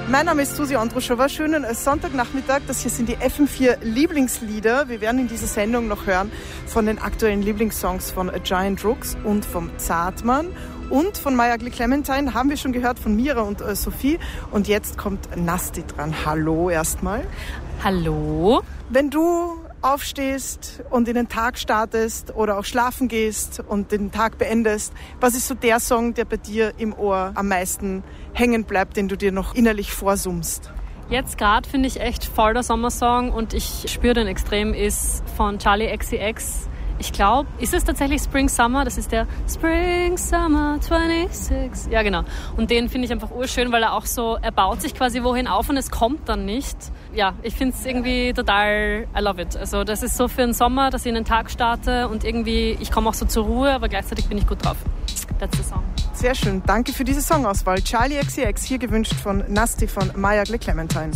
Mein Name ist Susi Andruschowa. Schönen Sonntagnachmittag. Das hier sind die FM4 Lieblingslieder. Wir werden in dieser Sendung noch hören von den aktuellen Lieblingssongs von A Giant Rooks und vom Zartmann. Und von My Ugly Clementine haben wir schon gehört, von Mira und Sophie. Und jetzt kommt Nasti dran. Hallo erstmal. Hallo. Wenn du aufstehst und in den Tag startest oder auch schlafen gehst und den Tag beendest, was ist so der Song, der bei dir im Ohr am meisten hängen bleibt, den du dir noch innerlich vorsummst? Jetzt gerade finde ich echt voll der Sommersong und ich spüre den extrem, ist von Charli XCX. Ich glaube, ist es tatsächlich Spring Summer? Das ist der Spring Summer 26. Ja, genau. Und den finde ich einfach urschön, weil er baut sich quasi wohin auf und es kommt dann nicht. Ja, ich finde es irgendwie total, I love it. Also das ist so für den Sommer, dass ich in den Tag starte und irgendwie, ich komme auch so zur Ruhe, aber gleichzeitig bin ich gut drauf. That's the song. Sehr schön. Danke für diese Songauswahl. Charli XCX, hier gewünscht von Nasti von My Ugly Clementine.